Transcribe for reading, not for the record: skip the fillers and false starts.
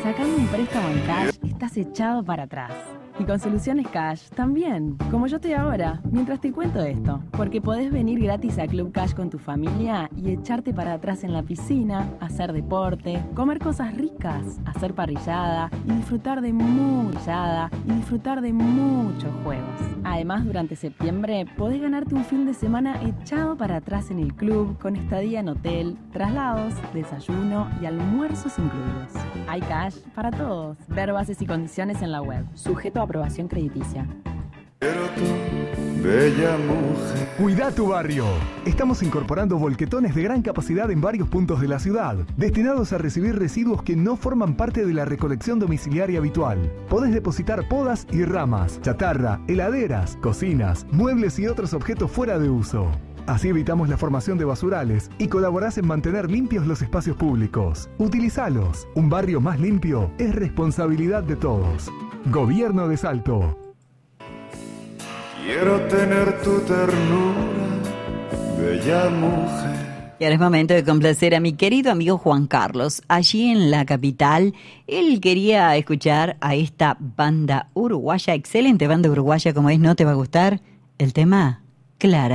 Sacando un préstamo en Cash, estás echado para atrás. Y con Soluciones Cash también, como yo estoy ahora, mientras te cuento esto. Porque podés venir gratis a Club Cash con tu familia y echarte para atrás en la piscina, hacer deporte, comer cosas ricas, hacer parrillada y disfrutar de muchos juegos. Además, durante septiembre podés ganarte un fin de semana echado para atrás en el club con estadía en hotel, traslados, desayuno y almuerzos incluidos. Hay Cash para todos. Ver bases y condiciones en la web. Sujeto a aprobación crediticia. Pero tú, bella mujer. Cuida tu barrio. Estamos incorporando volquetones de gran capacidad en varios puntos de la ciudad, destinados a recibir residuos que no forman parte de la recolección domiciliaria habitual. Podés depositar podas y ramas, chatarra, heladeras, cocinas, muebles y otros objetos fuera de uso. Así evitamos la formación de basurales y colaborás en mantener limpios los espacios públicos. Utilizalos. Un barrio más limpio es responsabilidad de todos. Gobierno de Salto. Quiero tener tu ternura, bella mujer. Y ahora es momento de complacer a mi querido amigo Juan Carlos. Allí en la capital, él quería escuchar a esta banda uruguaya, excelente banda uruguaya como es, ¿no te va a gustar? El tema Clara.